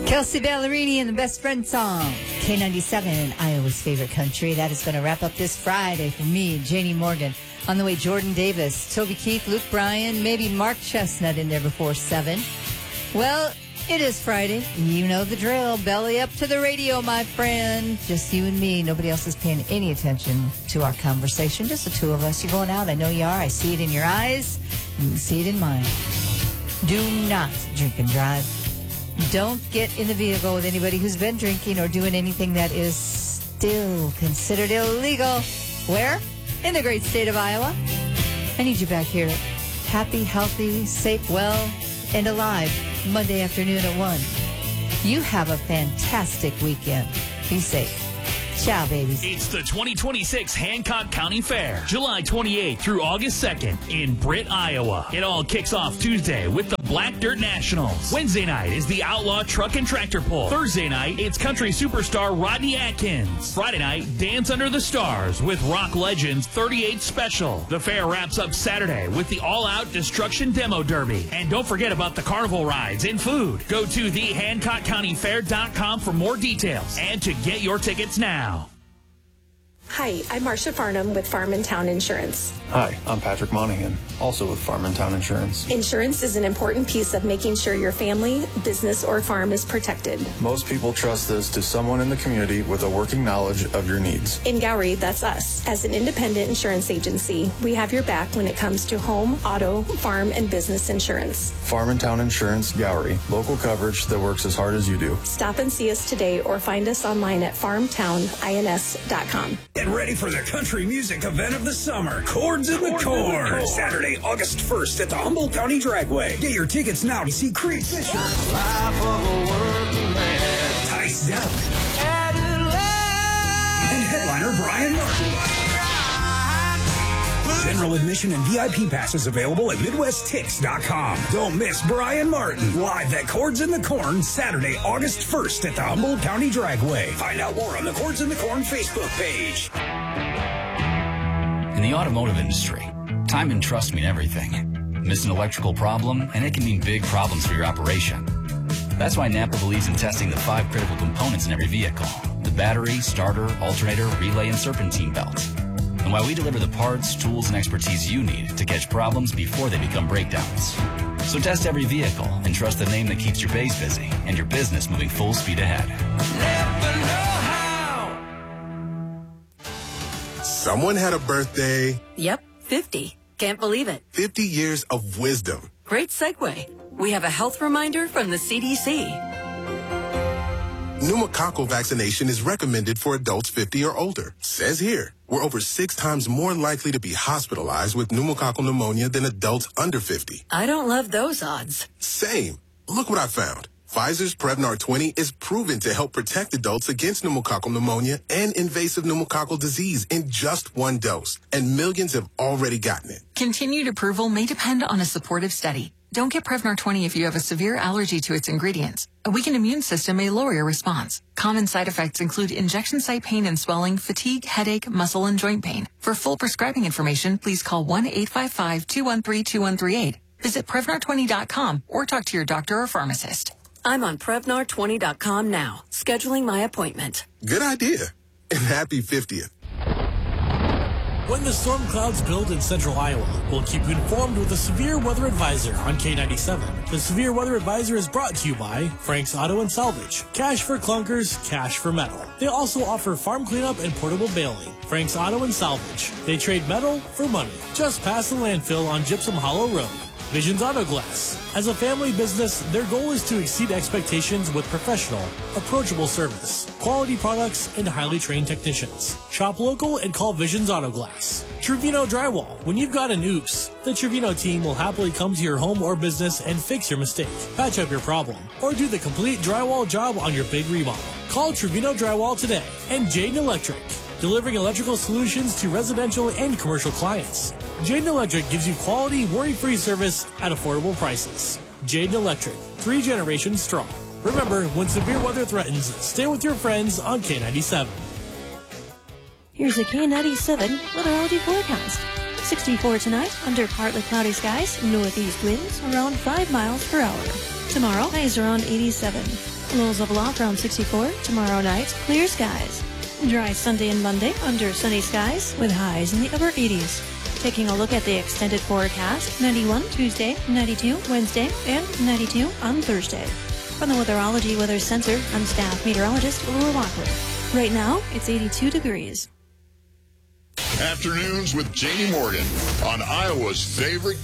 Kelsey Ballerini and the Best Friend song. K97, Iowa's favorite country. That is going to wrap up this Friday for me, Janie Morgan. On the way, Jordan Davis, Toby Keith, Luke Bryan, maybe Mark Chestnut in there before 7. Well, it is Friday. You know the drill. Belly up to the radio, my friend. Just you and me. Nobody else is paying any attention to our conversation. Just the two of us. You're going out. I know you are. I see it in your eyes. You can see it in mine. Do not drink and drive. Don't get in the vehicle with anybody who's been drinking or doing anything that is still considered illegal. Where? In the great state of Iowa. I need you back here. Happy, healthy, safe, well, and alive. Monday afternoon at 1. You have a fantastic weekend. Be safe. Ciao, babies. It's the 2026 Hancock County Fair, July 28th through August 2nd in Britt, Iowa. It all kicks off Tuesday with the Black Dirt Nationals. Wednesday night is the Outlaw Truck and Tractor Pull. Thursday night, it's country superstar Rodney Atkins. Friday night, Dance Under the Stars with rock legends 38 Special. The fair wraps up Saturday with the all-out Destruction Demo Derby. And don't forget about the carnival rides and food. Go to thehancockcountyfair.com for more details and to get your tickets now. Hi, I'm Marcia Farnham with Farm and Town Insurance. Hi, I'm Patrick Monahan, also with Farm and Town Insurance. Insurance is an important piece of making sure your family, business, or farm is protected. Most people trust this to someone in the community with a working knowledge of your needs. In Gowrie, that's us. As an independent insurance agency, we have your back when it comes to home, auto, farm, and business insurance. Farm and Town Insurance, Gowrie. Local coverage that works as hard as you do. Stop and see us today or find us online at farmtownins.com. Get ready for the country music event of the summer, Chords in the Corn. Saturday, August 1st at the Humboldt County Dragway. Get your tickets now to see Creed Fisher, Tice Down, and headliner Brian Martin. General admission and VIP passes available at MidwestTix.com. Don't miss Brian Martin live at Chords in the Corn Saturday, August 1st at the Humboldt County Dragway. Find out more on the Chords in the Corn Facebook page. In the automotive industry, time and trust mean everything. Miss an electrical problem, and it can mean big problems for your operation. That's why Napa believes in testing the 5 critical components in every vehicle: the battery, starter, alternator, relay, and serpentine belt. And why we deliver the parts, tools, and expertise you need to catch problems before they become breakdowns. So test every vehicle and trust the name that keeps your base busy and your business moving full speed ahead. Never know how. Someone had a birthday. Yep, 50. Can't believe it. 50 years of wisdom. Great segue. We have a health reminder from the CDC. Pneumococcal vaccination is recommended for adults 50 or older. Says here, we're over 6 times more likely to be hospitalized with pneumococcal pneumonia than adults under 50. I don't love those odds. Same. Look what I found. Pfizer's Prevnar 20 is proven to help protect adults against pneumococcal pneumonia and invasive pneumococcal disease in just 1 dose. And millions have already gotten it. Continued approval may depend on a supportive study. Don't get Prevnar 20 if you have a severe allergy to its ingredients. A weakened immune system may lower your response. Common side effects include injection site pain and swelling, fatigue, headache, muscle, and joint pain. For full prescribing information, please call 1-855-213-2138. Visit Prevnar20.com or talk to your doctor or pharmacist. I'm on Prevnar20.com now, scheduling my appointment. Good idea. And happy 50th. When the storm clouds build in central Iowa, we'll keep you informed with a severe weather advisor on K97. The severe weather advisor is brought to you by Frank's Auto and Salvage. Cash for clunkers, cash for metal. They also offer farm cleanup and portable baling. Frank's Auto and Salvage. They trade metal for money. Just past the landfill on Gypsum Hollow Road. Visions Auto Glass. As a family business, their goal is to exceed expectations with professional, approachable service, quality products, and highly trained technicians. Shop local and call Visions Auto Glass. Trevino Drywall. When you've got an oops, the Trevino team will happily come to your home or business and fix your mistake, patch up your problem, or do the complete drywall job on your big remodel. Call Trevino Drywall today. And Jayden Electric, delivering electrical solutions to residential and commercial clients. Jayden Electric gives you quality, worry-free service at affordable prices. Jayden Electric, 3 generations strong. Remember, when severe weather threatens, stay with your friends on K97. Here's a K97 weatherology forecast. 64 tonight, under partly cloudy skies, northeast winds around 5 miles per hour. tomorrow, highs around 87. Lows level off around 64. Tomorrow night, clear skies. Dry Sunday and Monday, under sunny skies, with highs in the upper 80s. Taking a look at the extended forecast, 91 Tuesday, 92 Wednesday, and 92 on Thursday. From the Weatherology Weather Center, I'm staff meteorologist Laura Walker. Right now, it's 82 degrees. Afternoons with Janie Morgan on Iowa's favorite